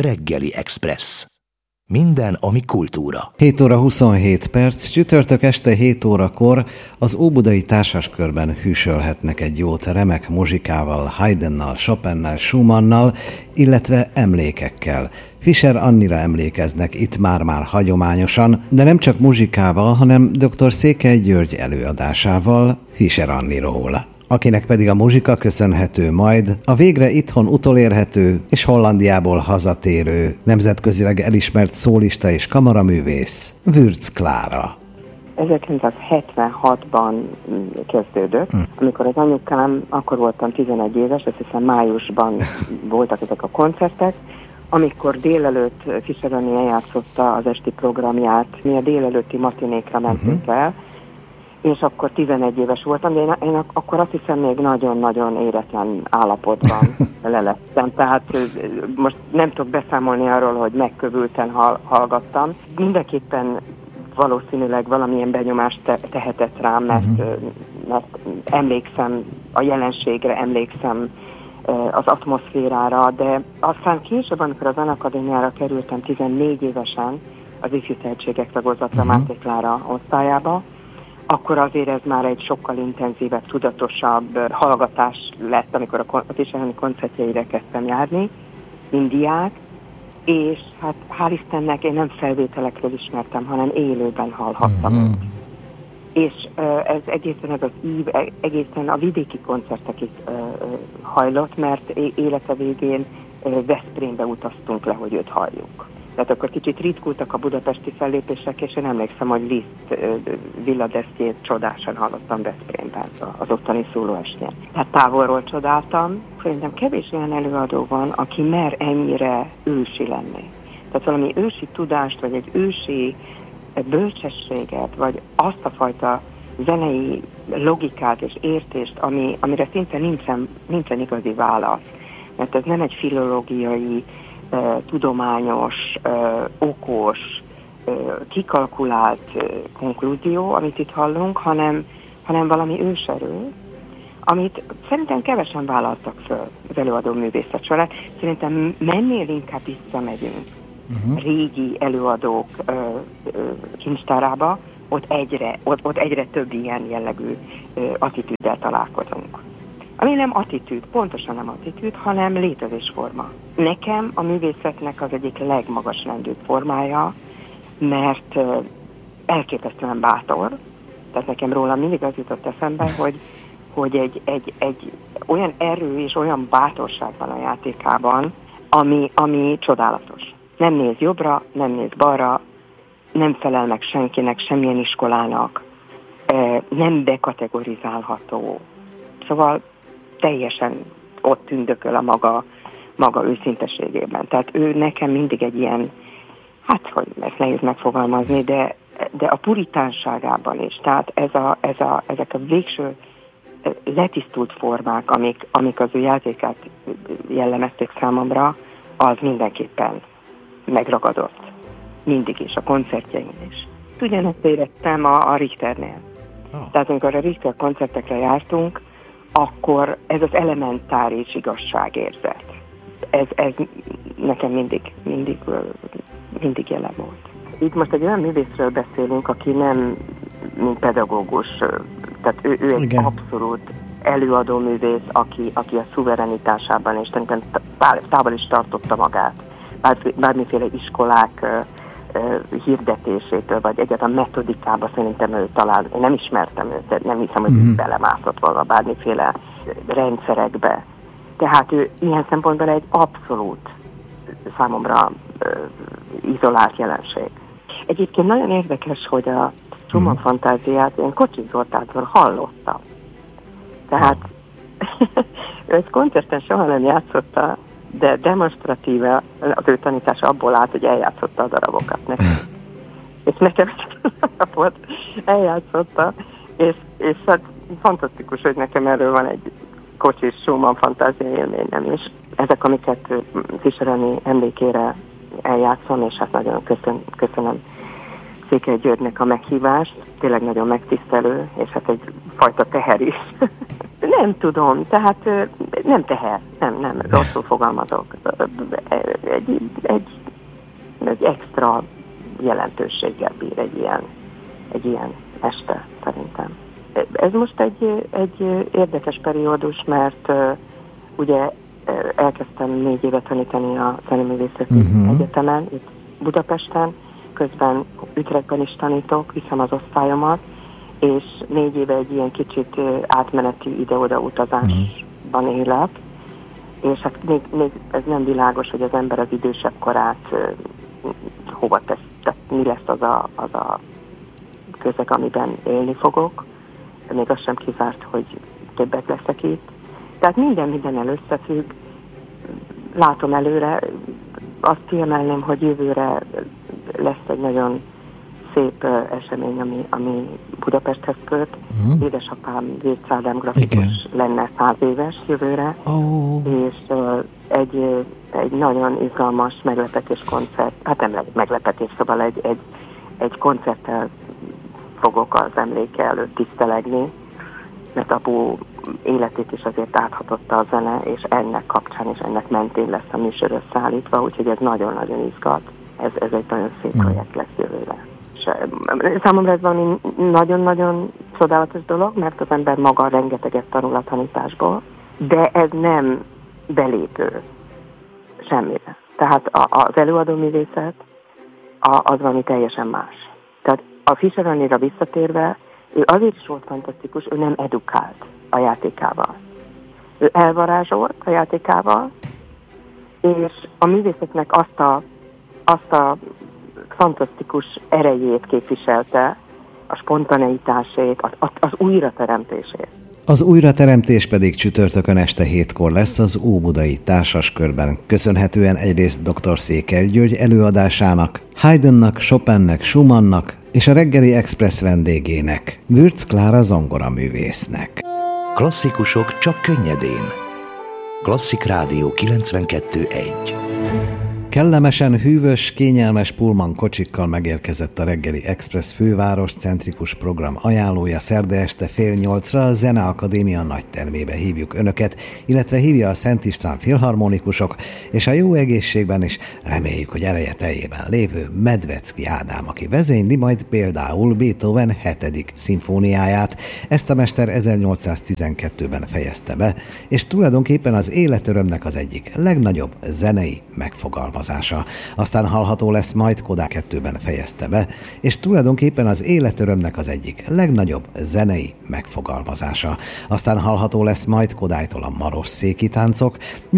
Reggeli Express. Minden, ami kultúra. 7 óra 27 perc, csütörtök este 7 órakor az óbudai társaskörben hűsölhetnek egy jót remek muzsikával, Haydnnal, Chopinnal, Schumannnal, illetve emlékekkel. Fischer Annira emlékeznek itt már hagyományosan, de nem csak muzsikával, hanem dr. Székely György előadásával Fischer Anniról, akinek pedig a muzsika köszönhető majd a végre itthon utolérhető és Hollandiából hazatérő, nemzetközileg elismert szólista és kamaraművész Würz Klára. 1976-ban kezdődött, amikor az anyukám, akkor voltam 11 éves, azt hiszem májusban voltak ezek a koncertek, amikor délelőtt Fischer Anni eljátszotta az esti programját, mi a délelőtti matinékra mentünk el, és akkor 11 éves voltam, de én akkor azt hiszem még nagyon-nagyon éretlen állapotban lelettem. Tehát most nem tudok beszámolni arról, hogy megkövülten hallgattam. Mindenképpen valószínűleg valamilyen benyomást tehetett rám, mert emlékszem a jelenségre, emlékszem az atmoszférára, de aztán később, amikor az Zenakadémiára kerültem 14 évesen, az ifjú tehetségek tagozatra Máté Klára osztályába, akkor azért ez már egy sokkal intenzívebb, tudatosabb hallgatás lett, amikor a Fischer Anni koncertjeire kezdtem járni, mint diák, és hát hál' Istennek én nem felvételekről ismertem, hanem élőben hallhattam őt. És ez egészen ez az ív, egészen a vidéki koncertekig hajlott, mert élete végén Veszprémbe utaztunk le, hogy őt halljuk. Tehát akkor kicsit ritkultak a budapesti fellépések, és én emlékszem, hogy Liszt Villa d'Estiét csodásan hallottam Veszprémben az ottani szólóestén. Tehát távolról csodáltam. Szerintem kevés olyan előadó van, aki mer ennyire ősi lenni. Tehát valami ősi tudást, vagy egy ősi bölcsességet, vagy azt a fajta zenei logikát és értést, amire szinte nincsen igazi válasz. Mert ez nem egy filológiai, tudományos, okos, kikalkulált konklúzió, amit itt hallunk, hanem valami őserő, amit szerintem kevesen vállaltak föl az előadó művészet során. Szerintem mennél inkább visszamegyünk régi előadók kincstárába, ott egyre több ilyen jellegű attitűddel találkozunk. Ami nem attitűd, pontosan nem attitűd, hanem létezésforma. Nekem a művészetnek az egyik legmagasrendűbb formája, mert elképesztően bátor. Tehát nekem róla mindig az jutott eszembe, hogy egy olyan erő és olyan bátorság van a játékában, ami csodálatos. Nem néz jobbra, nem néz balra, nem felel meg senkinek, semmilyen iskolának, nem bekategorizálható. Szóval teljesen ott tündököl a maga őszinteségében. Tehát ő nekem mindig egy ilyen, hát hogy ezt nehéz megfogalmazni, de a puritánságában is. Tehát ezek a végső letisztult formák, amik az ő játékát jellemezték számomra, az mindenképpen megragadott. Mindig is, a koncertjeim is. Ugyanezt éreztem a Richternél. Tehát amikor a Richter koncertekre jártunk, akkor ez az elementáris igazságérzet. Ez nekem mindig jelen volt. Itt most egy olyan művészről beszélünk, aki nem mint pedagógus, tehát ő egy abszolút előadó művész, aki a szuverenitásában és távol is tartotta magát. Bármiféle iskolák hirdetésétől, vagy egyáltalán metodikába szerintem ő talán, én nem ismertem őt, nem hiszem, hogy belemászott volna bármiféle rendszerekbe. Tehát ő ilyen szempontból egy abszolút számomra izolált jelenség. Egyébként nagyon érdekes, hogy a Schumann fantáziát én Kocsis Zoltántól hallottam. Tehát ő egy koncerten soha nem játszotta, de demonstratíve az ő tanítása abból állt, hogy eljátszotta a darabokat nekem. És nekem volt, eljátszotta, és hát fantasztikus, hogy nekem erről van egy Kocsis Schumann fantázia élményem is. Ezek, amiket Fischer Anni emlékére eljátszom, és hát nagyon köszönöm Székely Györgynek a meghívást. Tényleg nagyon megtisztelő, és hát egy fajta teher is. Nem tudom, tehát nem teher, nem, rosszul fogalmazok. egy extra jelentőséggel bír egy ilyen este, szerintem. Ez most egy érdekes periódus, mert ugye elkezdtem 4 évet tanítani a Zeneművészeti Egyetemen, itt Budapesten, közben Utrechtben is tanítok, viszem az osztályomat, és 4 éve egy ilyen kicsit átmeneti ide-oda utazásban élek, és hát még ez nem világos, hogy az ember az idősebb korát hova tesz, tehát mi lesz az a közeg, amiben élni fogok. Még az sem kizárt, hogy többet leszek itt. Tehát mindennel összefügg. Látom előre, azt kiemelném, hogy jövőre lesz egy nagyon szép esemény, ami Budapesthez köt. Édesapám Vécz Ádám grafikus lenne 100 éves jövőre, és egy nagyon izgalmas meglepetés koncert, hát nem meglepetés, szóval egy koncerttel fogok az emléke előtt tisztelegni, mert apu életét is azért áthatotta a zene, és ennek kapcsán és ennek mentén lesz a műsor összeállítva, úgyhogy ez nagyon-nagyon izgat. Ez egy nagyon szép projekt lesz jövőre. És számomra ez valami nagyon-nagyon csodálatos dolog, mert az ember maga rengeteget tanul a tanításból, de ez nem belépő semmire. Tehát az előadó művészet az valami teljesen más. Tehát a Fischer Annéra visszatérve, ő azért is volt fantasztikus, ő nem edukált a játékával. Ő elvarázsolt a játékával, és a művészetnek azt a fantasztikus erejét képviselte, a spontaneitásét, az újrateremtését. Az újrateremtés pedig csütörtökön este 7-kor lesz az Óbudai Társaskörben, köszönhetően egyrészt dr. Székely György előadásának, Haydnnak, Chopinnek, Schumannnak és a Reggeli Express vendégének, Würz Klára zongoraművésznek. Klasszikusok csak könnyedén. Klasszik Rádió 92.1. Kellemesen hűvös, kényelmes Pullman kocsikkal megérkezett a Reggeli Express főváros centrikus program ajánlója. Szerda este 7:30 a Zeneakadémia nagytermébe hívjuk Önöket, illetve hívja a Szent István Filharmonikusok, és a jó egészségben is reméljük, hogy ereje teljében lévő Medvecki Ádám, aki vezényli majd például Beethoven 7. szimfóniáját. Ezt a mester 1812-ben fejezte be, és tulajdonképpen az életörömnek az egyik legnagyobb zenei megfogalmazása. Aztán hallható lesz majd Kodály 2-ben fejezte be, és tulajdonképpen az életörömnek az egyik legnagyobb zenei megfogalmazása. Aztán hallható lesz majd Kodálytól a Marosszéki táncok,